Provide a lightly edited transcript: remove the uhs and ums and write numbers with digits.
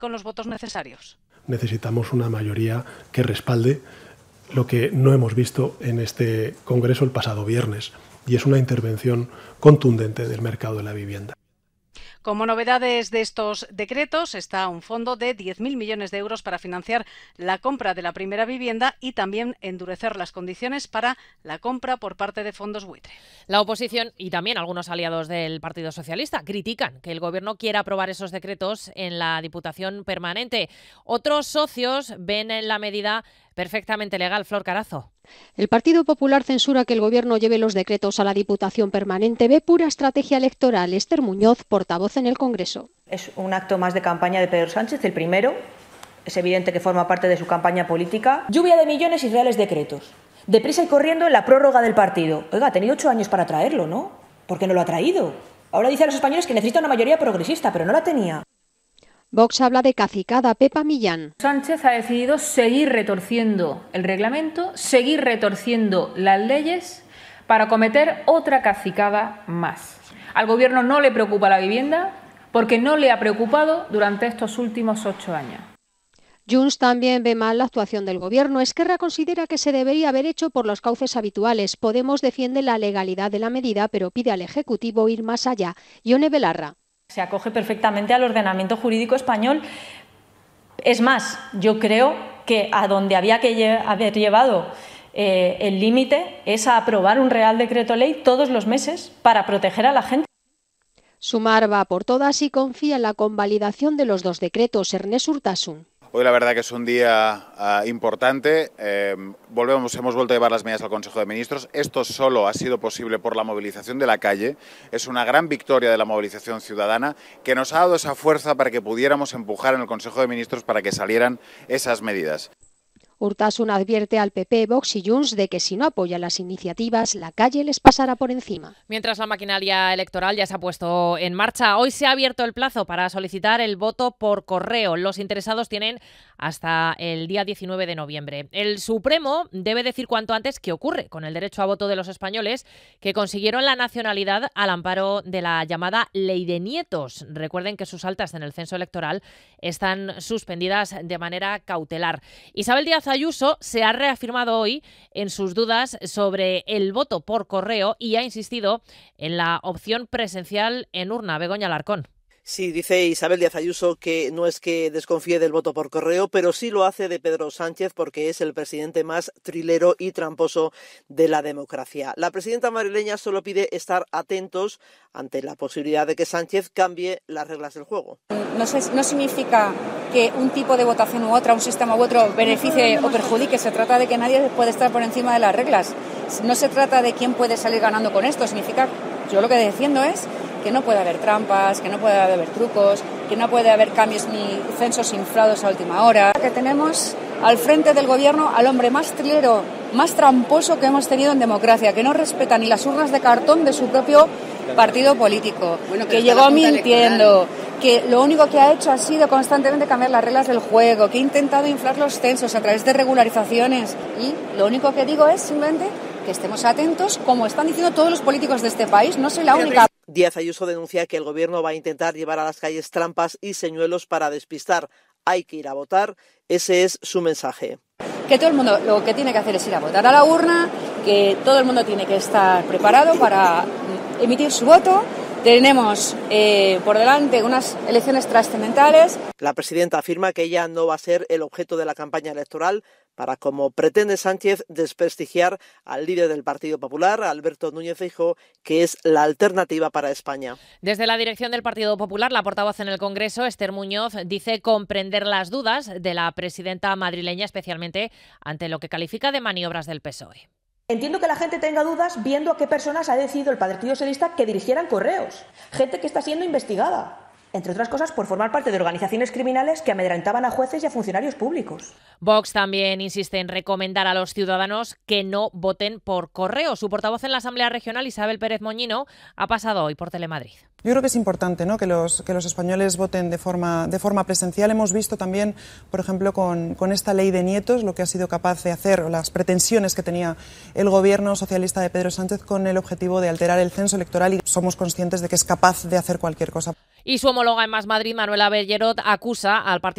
con los votos necesarios. Necesitamos una mayoría que respalde lo que no hemos visto en este Congreso el pasado viernes, y es una intervención contundente del mercado de la vivienda. Como novedades de estos decretos está un fondo de 10.000 millones de euros para financiar la compra de la primera vivienda y también endurecer las condiciones para la compra por parte de fondos buitre. La oposición y también algunos aliados del Partido Socialista critican que el Gobierno quiera aprobar esos decretos en la Diputación Permanente. Otros socios ven en la medida perfectamente legal. Flor Carazo. El Partido Popular censura que el Gobierno lleve los decretos a la Diputación Permanente. Ve pura estrategia electoral. Esther Muñoz, portavoz en el Congreso. Es un acto más de campaña de Pedro Sánchez, el primero. Es evidente que forma parte de su campaña política. Lluvia de millones y reales decretos. Deprisa y corriendo en la prórroga del partido. Oiga, ha tenido 8 años para traerlo, ¿no? ¿Por qué no lo ha traído? Ahora dice a los españoles que necesita una mayoría progresista, pero no la tenía. Vox habla de cacicada. Pepa Millán. Sánchez ha decidido seguir retorciendo el reglamento, seguir retorciendo las leyes para cometer otra cacicada más. Al Gobierno no le preocupa la vivienda porque no le ha preocupado durante estos últimos 8 años. Junts también ve mal la actuación del Gobierno. Esquerra considera que se debería haber hecho por los cauces habituales. Podemos defiende la legalidad de la medida, pero pide al Ejecutivo ir más allá. Ione Belarra. Se acoge perfectamente al ordenamiento jurídico español. Es más, yo creo que a donde había que haber llevado el límite es a aprobar un Real Decreto Ley todos los meses para proteger a la gente. Sumar va por todas y confía en la convalidación de los 2 decretos. Ernest Urtasun. Hoy la verdad que es un día importante. Hemos vuelto a llevar las medidas al Consejo de Ministros. Esto solo ha sido posible por la movilización de la calle. Es una gran victoria de la movilización ciudadana que nos ha dado esa fuerza para que pudiéramos empujar en el Consejo de Ministros para que salieran esas medidas. Urtasun advierte al PP, Vox y Junts de que si no apoyan las iniciativas, la calle les pasará por encima. Mientras la maquinaria electoral ya se ha puesto en marcha, hoy se ha abierto el plazo para solicitar el voto por correo. Los interesados tienen hasta el día 19 de noviembre. El Supremo debe decir cuanto antes qué ocurre con el derecho a voto de los españoles que consiguieron la nacionalidad al amparo de la llamada Ley de Nietos. Recuerden que sus altas en el censo electoral están suspendidas de manera cautelar. Isabel Díaz Ayuso se ha reafirmado hoy en sus dudas sobre el voto por correo y ha insistido en la opción presencial en urna. Begoña Alarcón. Sí, dice Isabel Díaz Ayuso que no es que desconfíe del voto por correo, pero sí lo hace de Pedro Sánchez porque es el presidente más trilero y tramposo de la democracia. La presidenta madrileña solo pide estar atentos ante la posibilidad de que Sánchez cambie las reglas del juego. No significa que un tipo de votación u otra, un sistema u otro, beneficie o perjudique. Se trata de que nadie puede estar por encima de las reglas. No se trata de quién puede salir ganando con esto. Significa, yo lo que defiendo es que no puede haber trampas, que no puede haber trucos, que no puede haber cambios ni censos inflados a última hora. Que tenemos al frente del Gobierno al hombre más trilero, más tramposo que hemos tenido en democracia, que no respeta ni las urnas de cartón de su propio partido político, que llegó mintiendo, que lo único que ha hecho ha sido constantemente cambiar las reglas del juego, que ha intentado inflar los censos a través de regularizaciones. Y lo único que digo es simplemente que estemos atentos, como están diciendo todos los políticos de este país. No soy la única. Díaz Ayuso denuncia que el Gobierno va a intentar llevar a las calles trampas y señuelos para despistar. Hay que ir a votar, ese es su mensaje. Que todo el mundo lo que tiene que hacer es ir a votar a la urna, que todo el mundo tiene que estar preparado para emitir su voto. Tenemos por delante unas elecciones trascendentales. La presidenta afirma que ella no va a ser el objeto de la campaña electoral para, como pretende Sánchez, desprestigiar al líder del Partido Popular, Alberto Núñez Feijóo, que es la alternativa para España. Desde la dirección del Partido Popular, la portavoz en el Congreso, Esther Muñoz, dice comprender las dudas de la presidenta madrileña, especialmente ante lo que califica de maniobras del PSOE. Entiendo que la gente tenga dudas viendo a qué personas ha decidido el Partido Socialista que dirigieran correos. Gente que está siendo investigada, entre otras cosas por formar parte de organizaciones criminales que amedrentaban a jueces y a funcionarios públicos. Vox también insiste en recomendar a los ciudadanos que no voten por correo. Su portavoz en la Asamblea Regional, Isabel Pérez Moñino, ha pasado hoy por Telemadrid. Yo creo que es importante, ¿no?, que los españoles voten de forma presencial. Hemos visto también, por ejemplo, con esta ley de nietos, lo que ha sido capaz de hacer, o las pretensiones que tenía el gobierno socialista de Pedro Sánchez con el objetivo de alterar el censo electoral, y somos conscientes de que es capaz de hacer cualquier cosa. Y su homóloga en Más Madrid, Manuela Bellerot, acusa al Partido